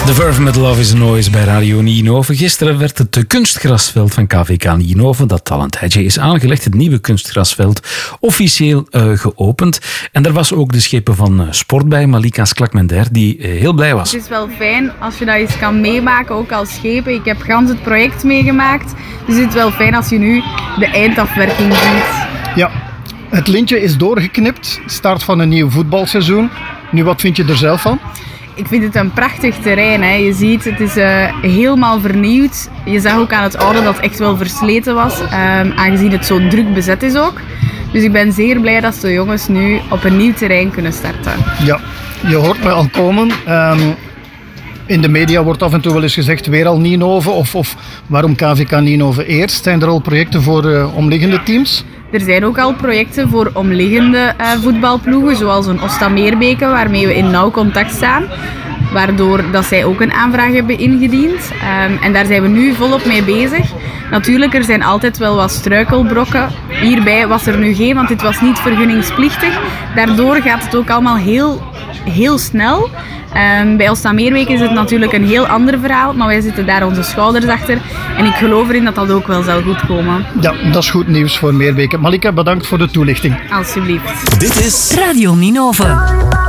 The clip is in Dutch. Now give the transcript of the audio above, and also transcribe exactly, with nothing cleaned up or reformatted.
The Verve met Love is a Noise bij Radio Ninove. Gisteren werd het kunstgrasveld van K V K Ninove, dat al een tijdje is aangelegd, het nieuwe kunstgrasveld, officieel uh, geopend. En daar was ook de schepen van uh, sport bij, Malika Sklakmender, die uh, heel blij was. Het is wel fijn als je dat eens kan meemaken, ook als schepen. Ik heb gans het project meegemaakt, dus het is wel fijn als je nu de eindafwerking ziet. Ja, het lintje is doorgeknipt, start van een nieuw voetbalseizoen. Nu, wat vind je er zelf van? Ik vind het een prachtig terrein. Hè. Je ziet, het is uh, helemaal vernieuwd. Je zag ook aan het oude dat het echt wel versleten was, um, aangezien het zo druk bezet is ook. Dus ik ben zeer blij dat de jongens nu op een nieuw terrein kunnen starten. Ja, je hoort me al komen. Um, in de media wordt af en toe wel eens gezegd, weer al Ninove, of, of waarom K V K Ninove eerst? Zijn er al projecten voor uh, omliggende teams? Er zijn ook al projecten voor omliggende uh, voetbalploegen, zoals een Osta Meerbeke, waarmee we in nauw contact staan. Waardoor dat zij ook een aanvraag hebben ingediend. Um, en daar zijn we nu volop mee bezig. Natuurlijk, er zijn altijd wel wat struikelbrokken. Hierbij was er nu geen, want dit was niet vergunningsplichtig. Daardoor gaat het ook allemaal heel, heel snel. Um, bij Osta Meerbeke is het natuurlijk een heel ander verhaal, maar wij zitten daar onze schouders achter. En ik geloof erin dat dat ook wel zal goed komen. Ja, dat is goed nieuws voor Meerbeke. Malika, bedankt voor de toelichting. Alsjeblieft. Dit is Radio Ninove.